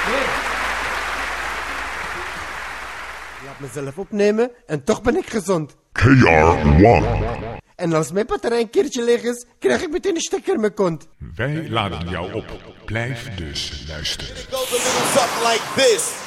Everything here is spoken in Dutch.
Laat mezelf opnemen en toch ben ik gezond. KR1. En als mijn batterij een keertje leeg is, krijg ik meteen een stekker in mijn kont. Wij laden jou op. Blijf dus luisteren. It goes a little something like this.